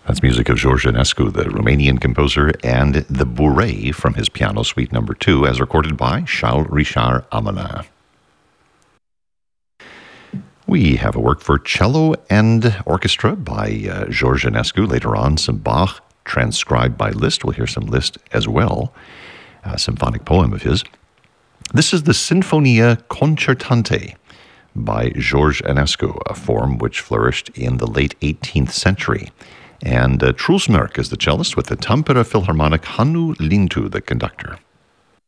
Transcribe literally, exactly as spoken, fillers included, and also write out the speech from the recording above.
That's music of George Enescu, the Romanian composer, and the Bourrée from his Piano Suite Number Two, as recorded by Charles Richard Amelin. We have a work for cello and orchestra by uh, George Enescu. Later on, some Bach transcribed by Liszt. We'll hear some Liszt as well, a symphonic poem of his. This is the Sinfonia Concertante by George Enescu, a form which flourished in the late eighteenth century. And uh, Truls Mørk is the cellist, with the Tampere Philharmonic Hannu Lintu, the conductor.